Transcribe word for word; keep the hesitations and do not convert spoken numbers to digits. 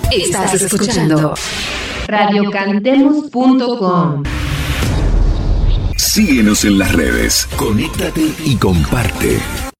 Estás escuchando radio cantemos punto com. Síguenos en las redes, conéctate y comparte.